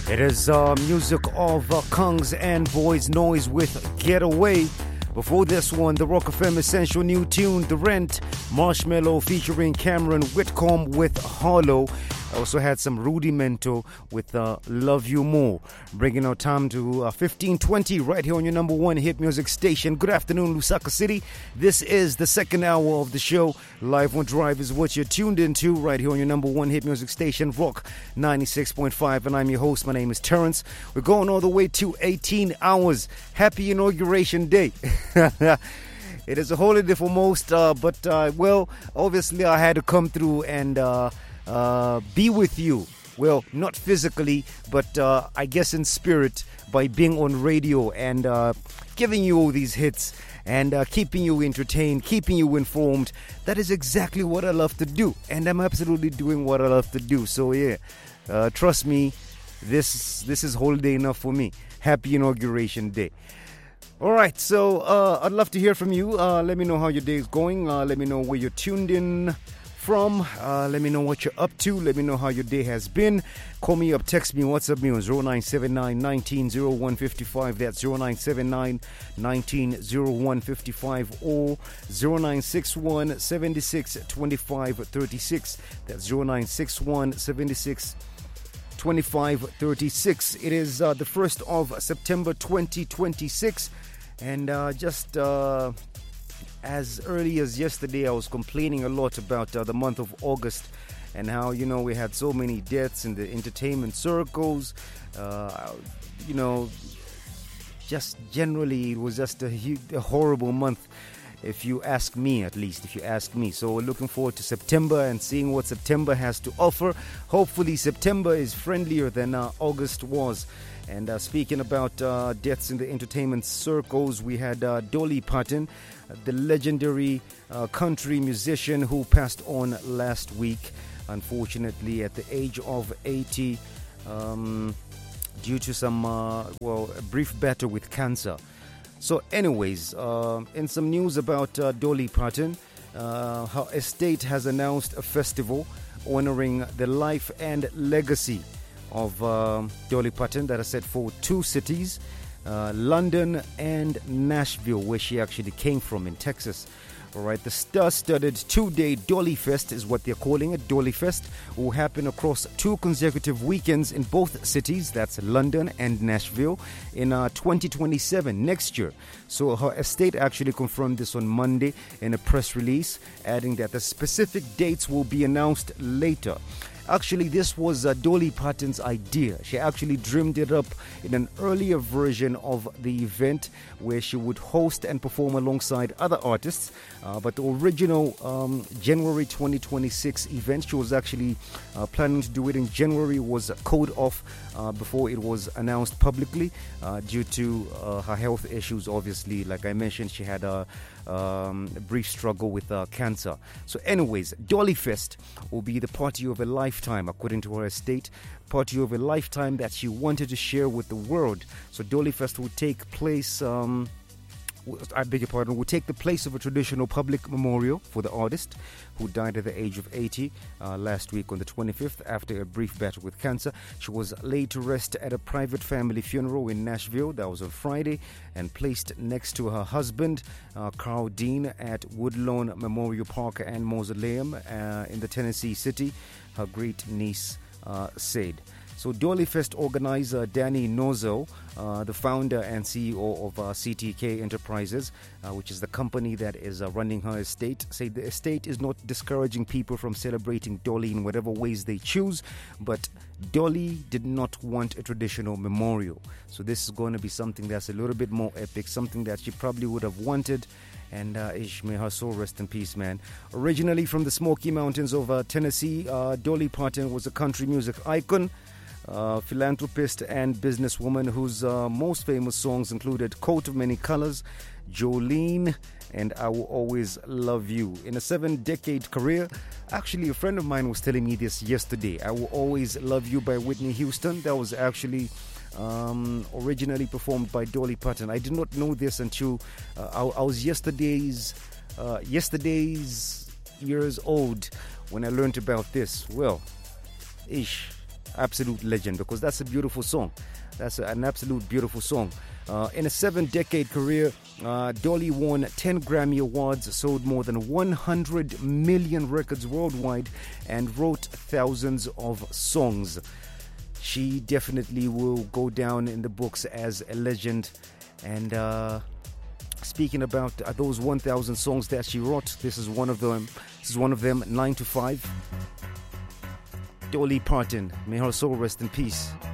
It is music of Kungs and Boys Noise with Getaway. Before this one, the Rock FM Essential new tune, The Rent, Marshmello featuring Cameron Whitcomb with Hollow. I also had some Rudimento with Love You More. Bringing our time to 15:20 right here on your number one hit music station. Good afternoon, Lusaka City. This is the second hour of the show. Live on Drive is what you're tuned into right here on your number one hit music station, Rock 96.5. And I'm your host. My name is Terrence. We're going all the way to 18 hours. Happy Inauguration Day. It is a holiday for most, but well, obviously I had to come through and be with you. Well, not physically, but I guess in spirit, by being on radio and giving you all these hits and keeping you entertained, keeping you informed. That is exactly what I love to do, and I'm absolutely doing what I love to do. So yeah, trust me, this is holiday enough for me. Happy Inauguration Day. All right, so I'd love to hear from you. Let me know how your day is going. Let me know where you're tuned in from. Let me know what you're up to. Let me know how your day has been. Call me up, text me, WhatsApp me on 0979 19 0155. That's 0979 19 0155 or 0961 76 25 36. That's 0961 76 2536. It is the 1st of September 2026, and just as early as yesterday I was complaining a lot about the month of August and how, you know, we had so many deaths in the entertainment circles. You know, just generally it was just a horrible month, if you ask me, at least, if you ask me. So we're looking forward to September and seeing what September has to offer. Hopefully September is friendlier than August was. And speaking about deaths in the entertainment circles, we had Dolly Parton, the legendary country musician who passed on last week, unfortunately at the age of 80, due to some, a brief battle with cancer. So anyways, in some news about Dolly Parton, her estate has announced a festival honoring the life and legacy of Dolly Parton that is set for two cities, London and Nashville, where she actually came from in Texas. All right, the star-studded two-day Dolly Fest is what they're calling it. Dolly Fest will happen across 2 consecutive weekends in both cities, that's London and Nashville, in 2027, next year. So her estate actually confirmed this on Monday in a press release, adding that the specific dates will be announced later. Actually, this was Dolly Parton's idea. She actually dreamed it up in an earlier version of the event where she would host and perform alongside other artists. But the original January 2026 event, she was actually planning to do it in January, was called off before it was announced publicly due to her health issues. Obviously, like I mentioned, she had a brief struggle with cancer. So anyways, Dolly Fest will be the party of a lifetime, according to her estate. Party of a lifetime that she wanted to share with the world. So Dolly Fest will take place, will take the place of a traditional public memorial for the artist who died at the age of 80 last week on the 25th after a brief battle with cancer. She was laid to rest at a private family funeral in Nashville. That was on Friday, and placed next to her husband, Carl Dean, at Woodlawn Memorial Park and Mausoleum in the Tennessee city, her great niece said. So Dolly Fest organizer Danny Nozo, the founder and CEO of CTK Enterprises, which is the company that is running her estate, said the estate is not discouraging people from celebrating Dolly in whatever ways they choose, but Dolly did not want a traditional memorial. So this is going to be something that's a little bit more epic, something that she probably would have wanted. And may her soul rest in peace, man. Originally from the Smoky Mountains of Tennessee, Dolly Parton was a country music icon, philanthropist and businesswoman whose most famous songs included Coat of Many Colors, Jolene, and I Will Always Love You. In a 7-decade career, actually a friend of mine was telling me this yesterday. I Will Always Love You by Whitney Houston. That was actually originally performed by Dolly Parton. I did not know this until I was yesterday's years old when I learned about this. Well, absolute legend, because that's a beautiful song. That's an absolute beautiful song. In a 7-decade career, Dolly won 10 Grammy Awards, sold more than 100 million records worldwide, and wrote thousands of songs. She definitely will go down in the books as a legend. And speaking about those 1,000 songs that she wrote, this is one of them. 9 to 5. Dolly Parton, may her soul rest in peace.